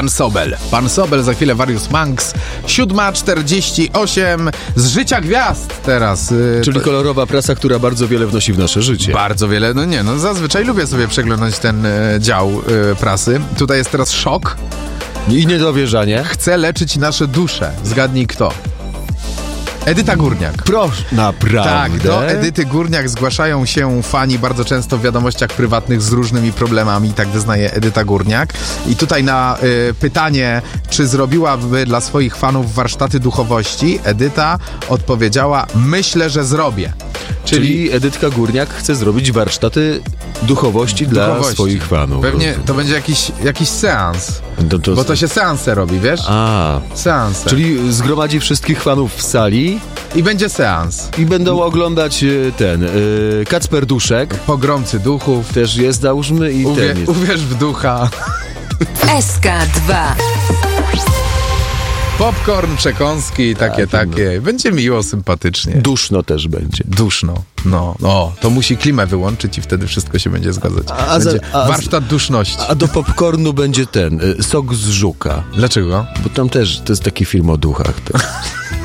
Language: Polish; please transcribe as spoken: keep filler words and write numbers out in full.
Pan Sobel. Pan Sobel, za chwilę Warius Manx. siódma czterdzieści osiem z Życia Gwiazd teraz. Yy, Czyli to... kolorowa prasa, która bardzo wiele wnosi w nasze życie. Bardzo wiele, no nie, no zazwyczaj lubię sobie przeglądać ten y, dział y, prasy. Tutaj jest teraz szok. I niedowierzanie. Chce leczyć nasze dusze. Zgadnij kto. Edyta Górniak. Proszę, naprawdę? Tak, do Edyty Górniak zgłaszają się fani bardzo często w wiadomościach prywatnych z różnymi problemami, tak wyznaje Edyta Górniak. I tutaj na y, pytanie, czy zrobiłaby dla swoich fanów warsztaty duchowości, Edyta odpowiedziała: myślę, że zrobię. Czyli, Czyli Edytka Górniak chce zrobić warsztaty duchowości, duchowości. dla swoich fanów. Pewnie to będzie jakiś, jakiś seans. To, to... Bo to się seanse robi, wiesz? A. Seanse. Czyli zgromadzi wszystkich fanów w sali i będzie seans. I będą oglądać ten yy, Kacper Duszek. Pogromcy duchów. Też jest, załóżmy. I Uwie, ten jest. Uwierz w ducha. S K dwa. Popcorn, przekąski, takie, tak, takie. No. Będzie miło, sympatycznie. Duszno też będzie. Duszno. No, o, to musi klimę wyłączyć i wtedy wszystko się będzie zgadzać. A, będzie a, warsztat duszności. A do popcornu będzie ten, y, sok z żuka. Dlaczego? Bo tam też, to jest taki film o duchach.